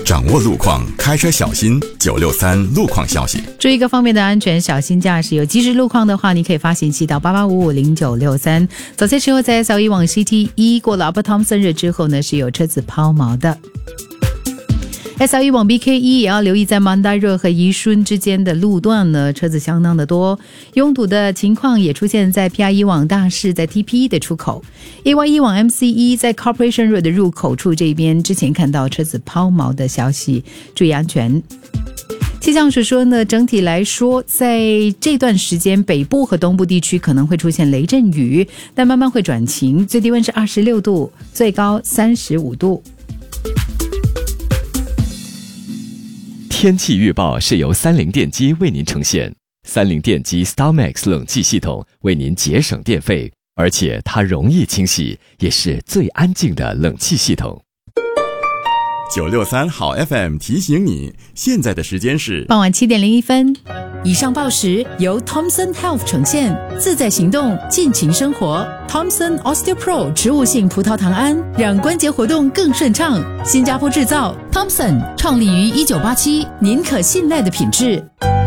掌握路况，开车小心。963路况消息， 注意各方面的安全，小心驾驶。有即时路况的话，你可以发信息到88550963。早些时候在 SL1 往 CT1 过了 Upper Thomson 日之后呢，是有车子抛锚的。SL1 往 BK1 也要留意，在曼达热和宜顺之间的路段呢，车子相当的多，拥堵的情况也出现在 PR1 往大市，在 TP1 的出口 AY1 往 MC1 在 Corporation Road 的入口处这边，之前看到车子抛锚的消息，注意安全。气象署说呢，整体来说，在这段时间北部和东部地区可能会出现雷阵雨，但慢慢会转晴，最低温是26度，最高35度。 天气预报是由三菱电机为您呈现。三菱电机 StarMax 冷气系统为您节省电费，而且它容易清洗，也是最安静的冷气系统。 963好 FM 提醒你，现在的时间是傍晚7点01分。以上报时由 Thomson Health 呈现，自在行动，尽情生活。Thomson OsteoPro 植物性葡萄糖胺，让关节活动更顺畅。新加坡制造 ，Thomson 创立于1987，您可信赖的品质。